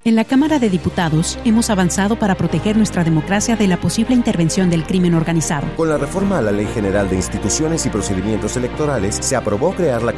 En la Cámara de Diputados hemos avanzado para proteger nuestra democracia de la posible intervención del crimen organizado. Con la reforma a la Ley General de Instituciones y Procedimientos Electorales, se aprobó crear la